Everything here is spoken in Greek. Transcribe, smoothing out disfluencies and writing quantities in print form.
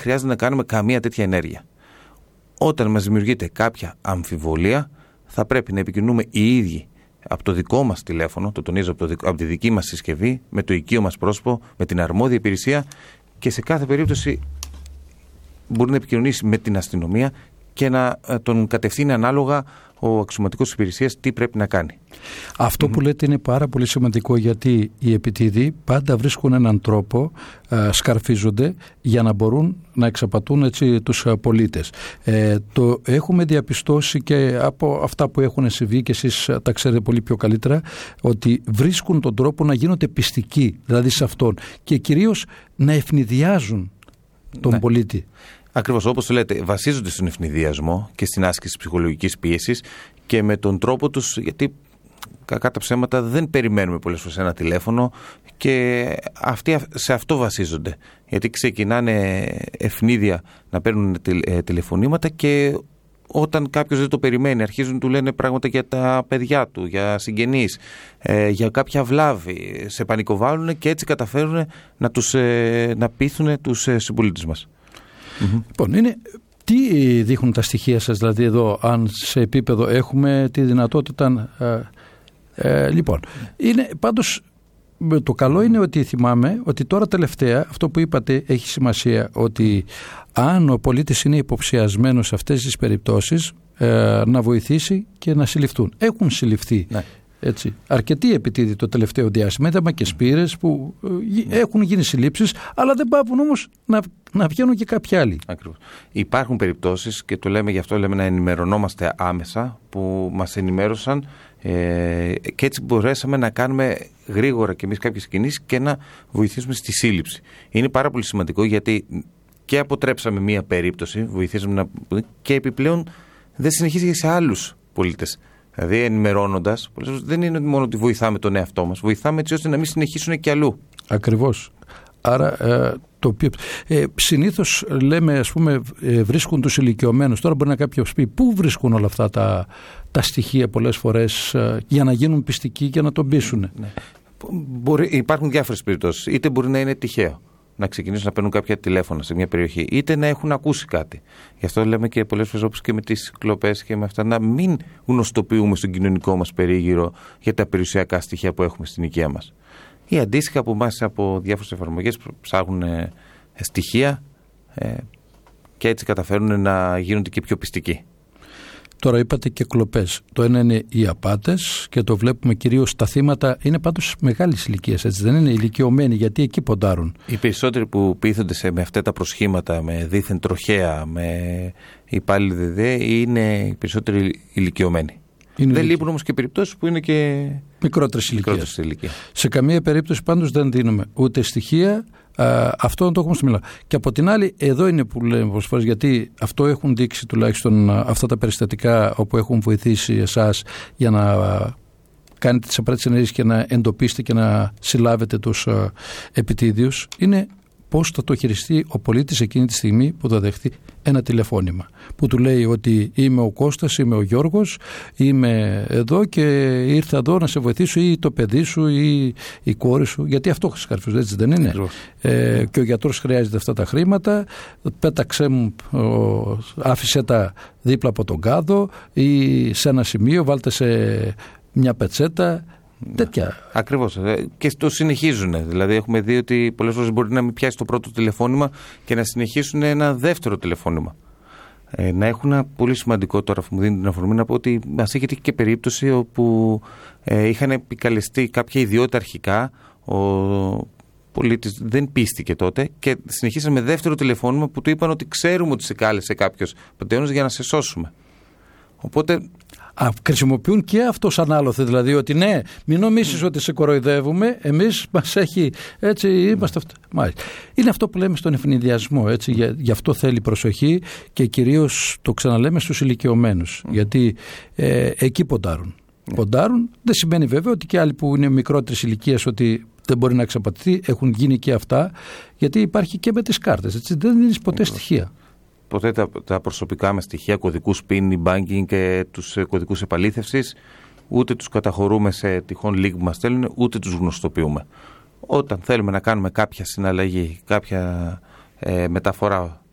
χρειάζεται να κάνουμε καμία τέτοια ενέργεια. Όταν μας δημιουργείται κάποια αμφιβολία, θα πρέπει να επικοινωνούμε οι ίδιοι από το δικό μας τηλέφωνο, το τονίζω, από τη δική μας συσκευή, με το οικείο μας πρόσωπο, με την αρμόδια υπηρεσία, και σε κάθε περίπτωση μπορεί να επικοινωνήσει με την αστυνομία και να τον κατευθύνει ανάλογα ο αξιωματικός της υπηρεσίας τι πρέπει να κάνει. Αυτό που λέτε είναι πάρα πολύ σημαντικό, γιατί οι επιτίδοι πάντα βρίσκουν έναν τρόπο, σκαρφίζονται για να μπορούν να εξαπατούν έτσι τους πολίτες. Το έχουμε διαπιστώσει και από αυτά που έχουν συμβεί, και εσείς τα ξέρετε πολύ πιο καλύτερα, ότι βρίσκουν τον τρόπο να γίνονται πιστικοί, δηλαδή σε αυτόν, και κυρίως να ευνηδιάζουν τον πολίτη. Ακριβώς, όπως το λέτε, βασίζονται στον ευνηδιασμό και στην άσκηση ψυχολογικής πίεσης και με τον τρόπο τους, γιατί κακά τα ψέματα δεν περιμένουμε πολλές φορές ένα τηλέφωνο, και αυτοί σε αυτό βασίζονται. Γιατί ξεκινάνε ευνίδια να παίρνουν τηλεφωνήματα, και όταν κάποιος δεν το περιμένει, αρχίζουν να του λένε πράγματα για τα παιδιά του, για συγγενείς, για κάποια βλάβη, σε πανικοβάλλουν, και έτσι καταφέρουν να πείθουν τους συμπολίτες μας. Λοιπόν, τι δείχνουν τα στοιχεία σας, δηλαδή εδώ, αν σε επίπεδο έχουμε τη δυνατότητα, λοιπόν, πάντως το καλό είναι ότι θυμάμαι ότι τώρα τελευταία αυτό που είπατε έχει σημασία, ότι αν ο πολίτης είναι υποψιασμένος σε αυτές τις περιπτώσεις, να βοηθήσει και να συλληφθούν. Έχουν συλληφθεί. Ναι. Έτσι, αρκετοί επιτίδοι το τελευταίο διάστημα, είδαμε και σπήρες που έχουν γίνει συλλήψεις, αλλά δεν πάβουν όμως να βγαίνουν και κάποιοι άλλοι. Ακριβώς. Υπάρχουν περιπτώσεις, και το λέμε, γι' αυτό λέμε να ενημερωνόμαστε άμεσα, που μας ενημέρωσαν, και έτσι μπορέσαμε να κάνουμε γρήγορα και εμείς κάποιες κινήσεις και να βοηθήσουμε στη σύλληψη. Είναι πάρα πολύ σημαντικό, γιατί και αποτρέψαμε μία περίπτωση, βοηθήσαμε και επιπλέον δεν συνεχίζει σε άλλους πολίτες. Δηλαδή, ενημερώνοντας, δεν είναι μόνο ότι βοηθάμε τον εαυτό μας, βοηθάμε έτσι ώστε να μην συνεχίσουν και αλλού. Ακριβώς. Άρα, συνήθως λέμε, ας πούμε, βρίσκουν τους ηλικιωμένους. Τώρα μπορεί να κάποιος πει πού βρίσκουν όλα αυτά τα στοιχεία πολλές φορές για να γίνουν πιστικοί και να τον πείσουν. Ναι. Υπάρχουν διάφορες περιπτώσεις. Είτε μπορεί να είναι τυχαίο να ξεκινήσουν να παίρνουν κάποια τηλέφωνα σε μια περιοχή, είτε να έχουν ακούσει κάτι. Γι' αυτό λέμε και πολλές φορές, όπως και με τις κλοπές και με αυτά, να μην γνωστοποιούμε στον κοινωνικό μας περίγυρο για τα περιουσιακά στοιχεία που έχουμε στην οικία μας. Ή αντίστοιχα από εμάς, από διάφορες εφαρμογές που ψάχνουν στοιχεία, και έτσι καταφέρουν να γίνονται και πιο πιστικοί. Τώρα είπατε και κλοπές. Το ένα είναι οι απάτες, και το βλέπουμε κυρίως τα θύματα είναι πάντως μεγάλης ηλικίας, έτσι δεν είναι, ηλικιωμένοι, γιατί εκεί ποντάρουν. Οι περισσότεροι που πείθονται με αυτά τα προσχήματα, με δίθεν τροχέα, με υπάλληλοι ΔΔ, είναι οι περισσότεροι ηλικιωμένοι. Δεν λείπουν όμως και περιπτώσεις που είναι και μικρότερες ηλικίες. Σε καμία περίπτωση πάντως δεν δίνουμε ούτε στοιχεία. Αυτό το έχουμε στο μυαλό. Και από την άλλη, εδώ είναι που λέμε πολλές φορές, γιατί αυτό έχουν δείξει τουλάχιστον αυτά τα περιστατικά όπου έχουν βοηθήσει εσάς για να κάνετε τις απαραίτητες ενέργειες και να εντοπίσετε και να συλλάβετε τους επιτίδιους, είναι πώς θα το χειριστεί ο πολίτης εκείνη τη στιγμή που θα δεχτεί ένα τηλεφώνημα που του λέει ότι είμαι ο Κώστας, είμαι ο Γιώργος, είμαι εδώ και ήρθα εδώ να σε βοηθήσω, ή το παιδί σου ή η κόρη σου, γιατί αυτό σκαρφίζει, έτσι δεν είναι? Και ο γιατρός χρειάζεται αυτά τα χρήματα, πέταξέ μου, άφησε τα δίπλα από τον κάδο ή σε ένα σημείο, βάλτε σε μια πετσέτα. Τέτοια. Ακριβώς. Και το συνεχίζουν. Δηλαδή, έχουμε δει ότι πολλές φορές μπορεί να μην πιάσει το πρώτο τηλεφώνημα και να συνεχίσουν ένα δεύτερο τηλεφώνημα. Να έχουν ένα πολύ σημαντικό, τώρα που μου δίνει την αφορμή, να πω ότι μας έχει τύχει και περίπτωση όπου είχαν επικαλεστεί κάποια ιδιότητα αρχικά. Ο πολίτης δεν πίστηκε τότε και συνεχίσαμε δεύτερο τηλεφώνημα που του είπαν ότι ξέρουμε ότι σε κάλεσε κάποιος πατεώνας για να σε σώσουμε. Οπότε. Χρησιμοποιούν και αυτό σαν άλοθη, δηλαδή ότι ναι, μην νομίσεις ότι σε κοροϊδεύουμε, εμείς μας έχει, έτσι είμαστε αυτό. Είναι αυτό που λέμε στον ευνηδιασμό, έτσι, γι' αυτό θέλει προσοχή και κυρίως το ξαναλέμε στους ηλικιωμένους, γιατί εκεί ποντάρουν. Ποντάρουν, δεν σημαίνει βέβαια ότι και άλλοι που είναι μικρότερης ηλικίας ότι δεν μπορεί να εξαπατηθεί, έχουν γίνει και αυτά, γιατί υπάρχει και με τις κάρτες, έτσι, δεν δίνεις ποτέ στοιχεία. Ποτέ τα προσωπικά μας στοιχεία, κωδικούς PIN, banking και τους κωδικούς επαλήθευσης, ούτε τους καταχωρούμε σε τυχόν link που μας στέλνουν, ούτε τους γνωστοποιούμε. Όταν θέλουμε να κάνουμε κάποια συναλλαγή, κάποια μεταφορά